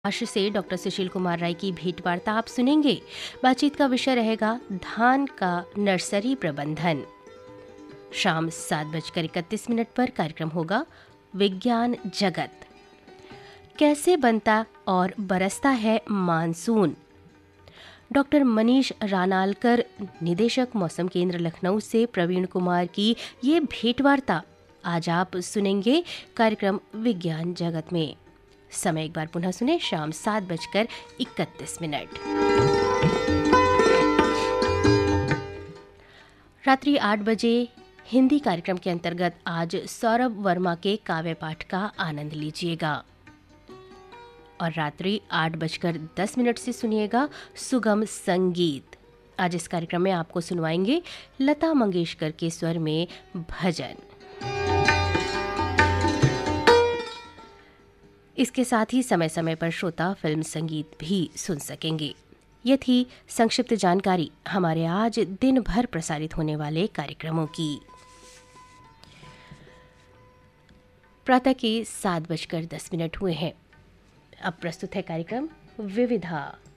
आश से डॉक्टर सुशील कुमार राय की भेंट वार्ता आप सुनेंगे। बातचीत का विषय रहेगा धान का नर्सरी प्रबंधन। शाम 7:31 पर कार्यक्रम होगा विज्ञान जगत। कैसे बनता और बरसता है मानसून। डॉक्टर मनीष रानालकर, निदेशक मौसम केंद्र लखनऊ से प्रवीण कुमार की ये भेंट वार्ता आज आप सुनेंगे कार्यक्रम विज्ञान जगत में। समय एक बार पुनः सुने, शाम 7:31। रात्रि 8 बजे हिंदी कार्यक्रम के अंतर्गत आज सौरभ वर्मा के काव्य पाठ का आनंद लीजिएगा और रात्रि 8:10 से सुनिएगा सुगम संगीत। आज इस कार्यक्रम में आपको सुनवाएंगे लता मंगेशकर के स्वर में भजन। इसके साथ ही समय समय पर श्रोता फिल्म संगीत भी सुन सकेंगे। ये थी संक्षिप्त जानकारी हमारे आज दिन भर प्रसारित होने वाले कार्यक्रमों की। प्रातः के 7:10 हुए हैं। अब प्रस्तुत है कार्यक्रम विविधा।